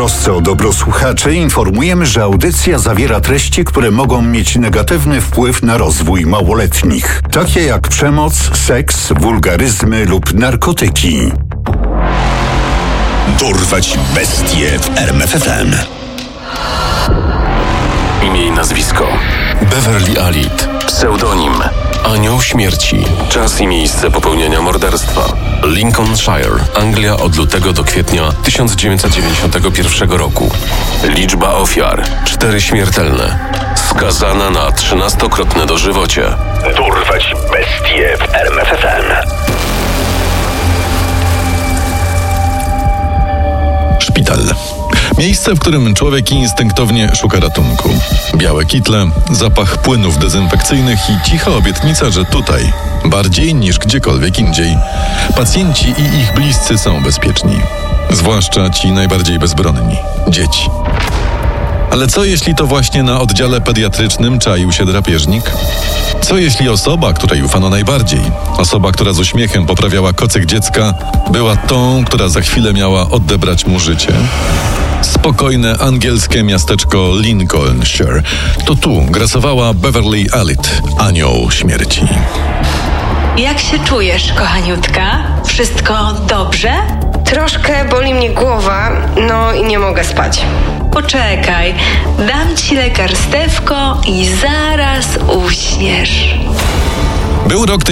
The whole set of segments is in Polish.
trosce o dobro słuchaczy informujemy, że audycja zawiera treści, które mogą mieć negatywny wpływ na rozwój małoletnich, takie jak przemoc, seks, wulgaryzmy lub narkotyki. Dorwać bestie w RMF FM. Imię i nazwisko: Beverly Alid. pseudonim Anioł Śmierci. czas i miejsce popełnienia morderstwa: Lincolnshire, Anglia, od lutego do kwietnia 1991 roku. liczba ofiar: 4 śmiertelne. skazana na 13-krotne dożywocie. Dorwać bestie w RMF FM. Szpital. Miejsce, w którym człowiek instynktownie szuka ratunku. Białe kitle, zapach płynów dezynfekcyjnych i cicha obietnica, że tutaj, bardziej niż gdziekolwiek indziej, pacjenci i ich bliscy są bezpieczni. Zwłaszcza ci najbardziej bezbronni – dzieci. Ale co jeśli to właśnie na oddziale pediatrycznym czaił się drapieżnik? Co jeśli osoba, której ufano najbardziej, osoba, która z uśmiechem poprawiała kocyk dziecka, była tą, która za chwilę miała odebrać mu życie? Spokojne angielskie miasteczko Lincolnshire. To tu grasowała Beverly Alid, Anioł Śmierci. Jak się czujesz, kochaniutka? Wszystko dobrze? Troszkę boli mnie głowa, no i nie mogę spać. Poczekaj, dam ci lekarstewko i zaraz uśniesz. Był rok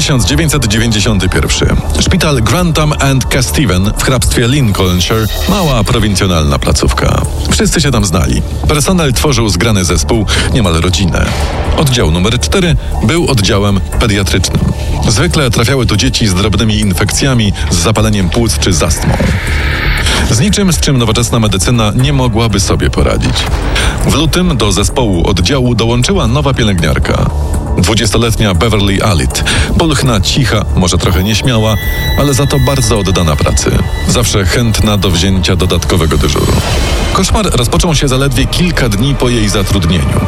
1991. Szpital Grantham and Casteven w hrabstwie Lincolnshire, mała prowincjonalna placówka. Wszyscy się tam znali. Personel tworzył zgrany zespół, niemal rodzinę. Oddział numer 4 był oddziałem pediatrycznym. Zwykle trafiały tu dzieci z drobnymi infekcjami, z zapaleniem płuc czy z astmą. Z niczym, z czym nowoczesna medycyna nie mogłaby sobie poradzić. W lutym do zespołu oddziału dołączyła nowa pielęgniarka. 20-letnia Beverly Alid. Pulchna, cicha, może trochę nieśmiała, ale za to bardzo oddana pracy. Zawsze chętna do wzięcia dodatkowego dyżuru. Koszmar rozpoczął się zaledwie kilka dni po jej zatrudnieniu.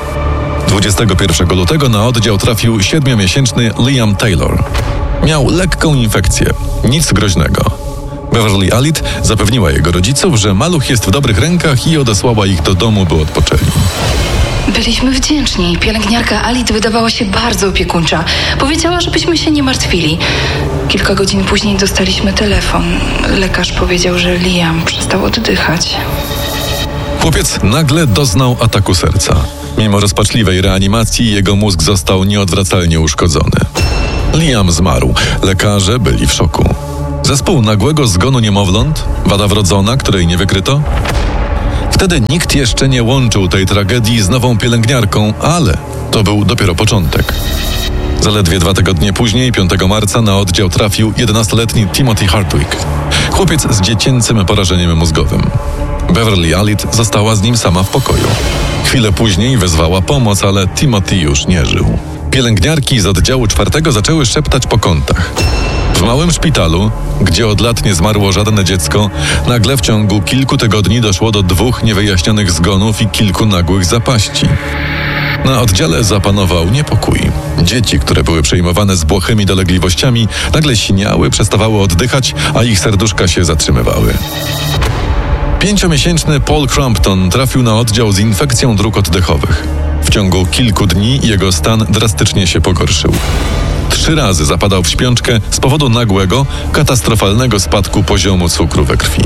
21 lutego na oddział trafił 7-miesięczny Liam Taylor. Miał lekką infekcję, nic groźnego. Beverly Alid zapewniła jego rodziców, że maluch jest w dobrych rękach i odesłała ich do domu, by odpoczęli. Byliśmy wdzięczni. Pielęgniarka Alid wydawała się bardzo opiekuńcza. Powiedziała, żebyśmy się nie martwili. Kilka godzin później dostaliśmy telefon. Lekarz powiedział, że Liam przestał oddychać. Chłopiec nagle doznał ataku serca. Mimo rozpaczliwej reanimacji jego mózg został nieodwracalnie uszkodzony. Liam zmarł. Lekarze byli w szoku. Zespół nagłego zgonu niemowląt? Wada wrodzona, której nie wykryto? Wtedy nikt jeszcze nie łączył tej tragedii z nową pielęgniarką, ale to był dopiero początek. Zaledwie 2 tygodnie później, 5 marca, na oddział trafił 11-letni Timothy Hardwick. Chłopiec z dziecięcym porażeniem mózgowym. Beverly Alid została z nim sama w pokoju. Chwilę później wezwała pomoc, ale Timothy już nie żył. Pielęgniarki z oddziału 4 zaczęły szeptać po kątach. W małym szpitalu, gdzie od lat nie zmarło żadne dziecko, nagle w ciągu kilku tygodni doszło do 2 niewyjaśnionych zgonów i kilku nagłych zapaści. Na oddziale zapanował niepokój. Dzieci, które były przejmowane z błahymi dolegliwościami, nagle siniały, przestawały oddychać, a ich serduszka się zatrzymywały. 5-miesięczny Paul Crampton trafił na oddział z infekcją dróg oddechowych. W ciągu kilku dni jego stan drastycznie się pogorszył. 3 razy zapadał w śpiączkę z powodu nagłego, katastrofalnego spadku poziomu cukru we krwi.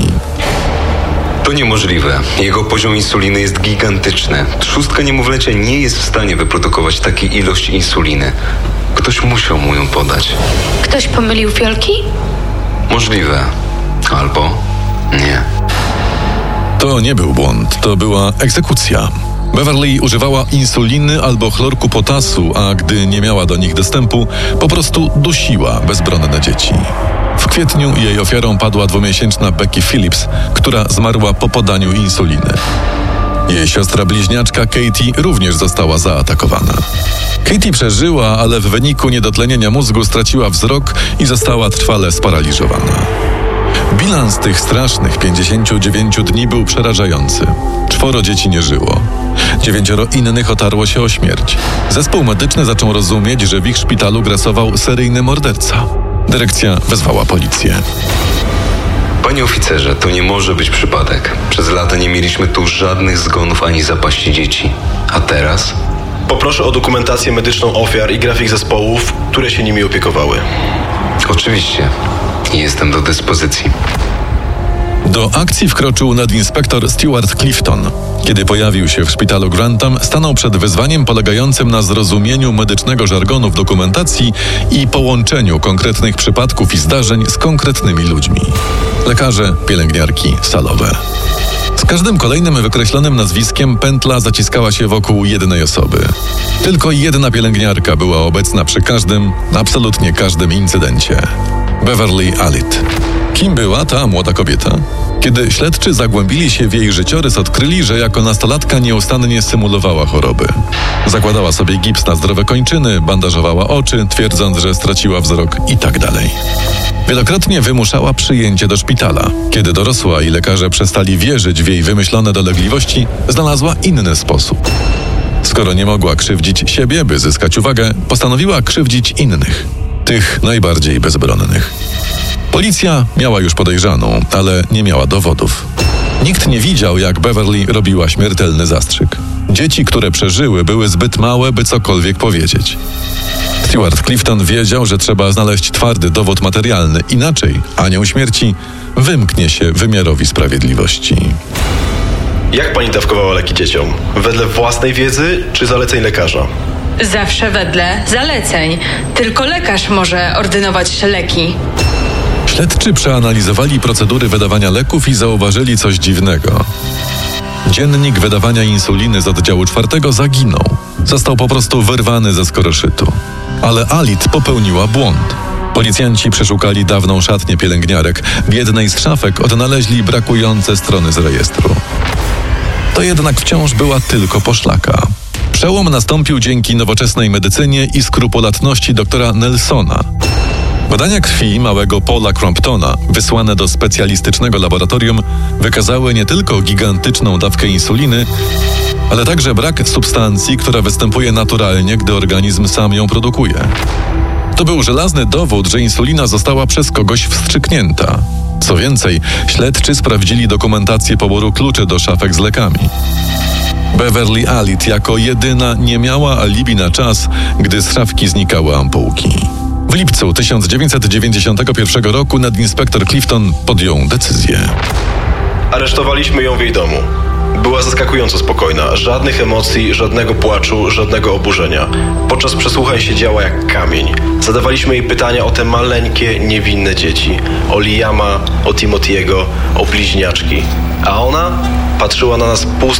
To niemożliwe. Jego poziom insuliny jest gigantyczny. Trzustka niemowlęcia nie jest w stanie wyprodukować takiej ilości insuliny. Ktoś musiał mu ją podać. Ktoś pomylił fiolki? Możliwe. Albo nie. To nie był błąd, to była egzekucja. Beverly używała insuliny albo chlorku potasu, a gdy nie miała do nich dostępu, po prostu dusiła bezbronne dzieci. W kwietniu jej ofiarą padła 2-miesięczna Becky Phillips, która zmarła po podaniu insuliny. Jej siostra bliźniaczka Katie również została zaatakowana. Katie przeżyła, ale w wyniku niedotlenienia mózgu straciła wzrok i została trwale sparaliżowana. Bilans tych strasznych 59 dni był przerażający. 4 dzieci nie żyło. 9 innych otarło się o śmierć. Zespół medyczny zaczął rozumieć, że w ich szpitalu grasował seryjny morderca. Dyrekcja wezwała policję. Panie oficerze, to nie może być przypadek. Przez lata nie mieliśmy tu żadnych zgonów ani zapaści dzieci. A teraz? Poproszę o dokumentację medyczną ofiar i grafik zespołów, które się nimi opiekowały. Oczywiście. Jestem do dyspozycji. Do akcji wkroczył nadinspektor Stuart Clifton. Kiedy pojawił się w szpitalu Grantham, stanął przed wyzwaniem polegającym na zrozumieniu medycznego żargonu w dokumentacji i połączeniu konkretnych przypadków i zdarzeń z konkretnymi ludźmi. Lekarze, pielęgniarki, salowe. Z każdym kolejnym wykreślonym nazwiskiem pętla zaciskała się wokół jednej osoby. Tylko jedna pielęgniarka była obecna przy każdym, absolutnie każdym incydencie. Beverly Allitt. Kim była ta młoda kobieta? Kiedy śledczy zagłębili się w jej życiorys, odkryli, że jako nastolatka nieustannie symulowała choroby. Zakładała sobie gips na zdrowe kończyny, bandażowała oczy, twierdząc, że straciła wzrok i tak dalej. Wielokrotnie wymuszała przyjęcie do szpitala. Kiedy dorosła i lekarze przestali wierzyć w jej wymyślone dolegliwości, znalazła inny sposób. Skoro nie mogła krzywdzić siebie, by zyskać uwagę, postanowiła krzywdzić innych. Tych najbardziej bezbronnych. Policja miała już podejrzaną, ale nie miała dowodów. Nikt nie widział, jak Beverly robiła śmiertelny zastrzyk. Dzieci, które przeżyły, były zbyt małe, by cokolwiek powiedzieć. Stuart Clifton wiedział, że trzeba znaleźć twardy dowód materialny, inaczej anioł śmierci wymknie się wymiarowi sprawiedliwości. Jak pani dawkowała leki dzieciom? Wedle własnej wiedzy czy zaleceń lekarza? Zawsze wedle zaleceń. Tylko lekarz może ordynować leki. Śledczy przeanalizowali procedury wydawania leków i zauważyli coś dziwnego. Dziennik wydawania insuliny z oddziału 4 zaginął. Został po prostu wyrwany ze skoroszytu. Ale Allitt popełniła błąd. Policjanci przeszukali dawną szatnię pielęgniarek. W jednej z szafek odnaleźli brakujące strony z rejestru. To jednak wciąż była tylko poszlaka. Przełom nastąpił dzięki nowoczesnej medycynie i skrupulatności doktora Nelsona. Badania krwi małego Paula Cromptona, wysłane do specjalistycznego laboratorium, wykazały nie tylko gigantyczną dawkę insuliny, ale także brak substancji, która występuje naturalnie, gdy organizm sam ją produkuje. To był żelazny dowód, że insulina została przez kogoś wstrzyknięta. Co więcej, śledczy sprawdzili dokumentację poboru kluczy do szafek z lekami. Beverly Allitt jako jedyna nie miała alibi na czas, gdy z szafki znikały ampułki. W lipcu 1991 roku nadinspektor Clifton podjął decyzję. Aresztowaliśmy ją w jej domu. Była zaskakująco spokojna. Żadnych emocji, żadnego płaczu, żadnego oburzenia. Podczas przesłuchań siedziała jak kamień. Zadawaliśmy jej pytania o te maleńkie, niewinne dzieci. O Liama, o Timothy'ego, o bliźniaczki. A ona patrzyła na nas